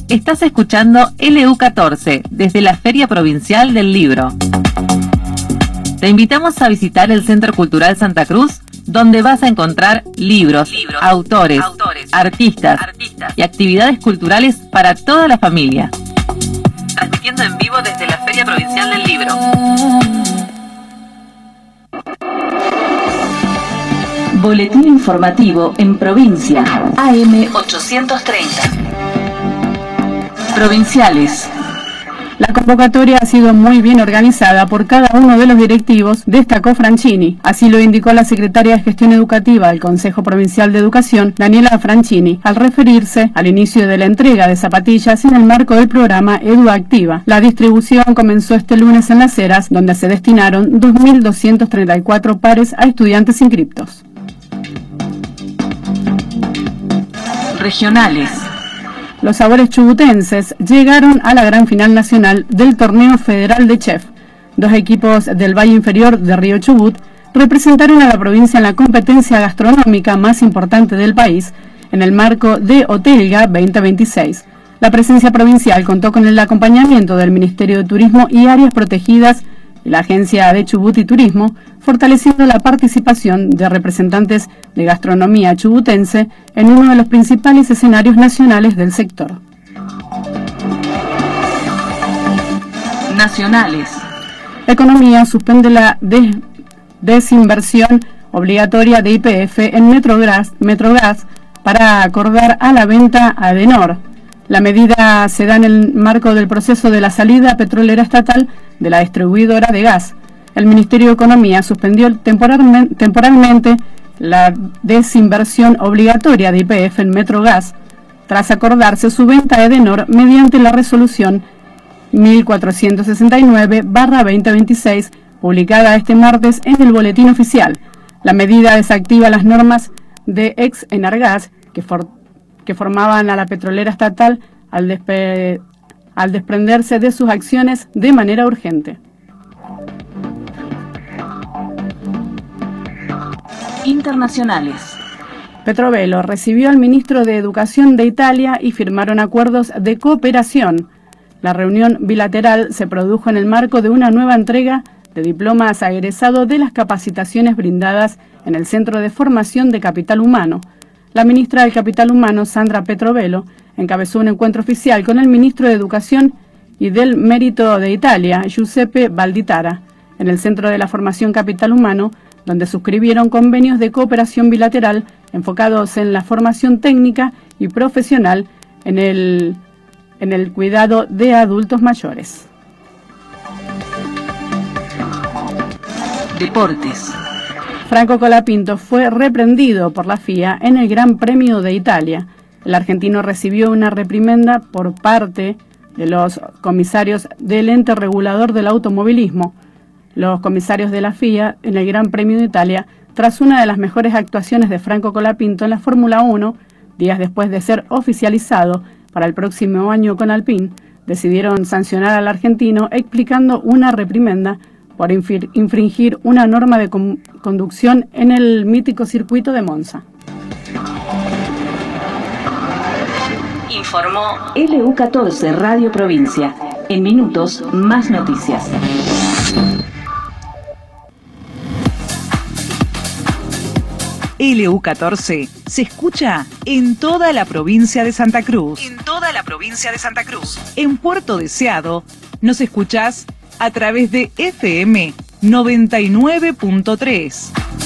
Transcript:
Estás escuchando LU14 desde la Feria Provincial del Libro. Te invitamos a visitar el Centro Cultural Santa Cruz, donde vas a encontrar libros, autores, artistas y actividades culturales para toda la familia. Transmitiendo en vivo desde la Feria Provincial del Libro. Boletín informativo en provincia. AM 830. Provinciales. La convocatoria ha sido muy bien organizada por cada uno de los directivos, destacó Franchini. Así lo indicó la secretaria de Gestión Educativa del Consejo Provincial de Educación, Daniela Franchini, al referirse al inicio de la entrega de zapatillas en el marco del programa EduActiva. La distribución comenzó este lunes en Las Heras, donde se destinaron 2.234 pares a estudiantes inscriptos. Regionales. Los sabores chubutenses llegaron a la gran final nacional del Torneo Federal de Chef. 2 equipos del Valle Inferior de Río Chubut representaron a la provincia en la competencia gastronómica más importante del país, en el marco de Hotelga 2026. La presencia provincial contó con el acompañamiento del Ministerio de Turismo y Áreas Protegidas y la Agencia de Chubut y Turismo, fortaleciendo la participación de representantes de gastronomía chubutense en uno de los principales escenarios nacionales del sector. Nacionales. Economía suspende la desinversión obligatoria de YPF en Metrogas para acordar a la venta a Edenor. La medida se da en el marco del proceso de la salida petrolera estatal de la distribuidora de gas. El Ministerio de Economía suspendió temporalmente la desinversión obligatoria de YPF en Metrogas, tras acordarse su venta a Edenor mediante la resolución 1469/2026, publicada este martes en el Boletín Oficial. La medida desactiva las normas de ex Enargas que formaban a la petrolera estatal al desprenderse de sus acciones de manera urgente. Internacionales. Petrovelo recibió al ministro de Educación de Italia y firmaron acuerdos de cooperación. La reunión bilateral se produjo en el marco de una nueva entrega de diplomas a egresados de las capacitaciones brindadas en el Centro de Formación de Capital Humano. La ministra del Capital Humano, Sandra Petrovelo, encabezó un encuentro oficial con el ministro de Educación y del Mérito de Italia, Giuseppe Valditara, en el Centro de la Formación Capital Humano, donde suscribieron convenios de cooperación bilateral enfocados en la formación técnica y profesional en el cuidado de adultos mayores. Deportes. Franco Colapinto fue reprendido por la FIA en el Gran Premio de Italia. El argentino recibió una reprimenda por parte de los comisarios del ente regulador del automovilismo. Los comisarios de la FIA en el Gran Premio de Italia, tras una de las mejores actuaciones de Franco Colapinto en la Fórmula 1, días después de ser oficializado para el próximo año con Alpine, decidieron sancionar al argentino explicando una reprimenda por infringir una norma de conducción en el mítico circuito de Monza. Informó LU14 Radio Provincia. En minutos, más noticias. LU14 se escucha en toda la provincia de Santa Cruz. En Puerto Deseado nos escuchás a través de FM 99.3.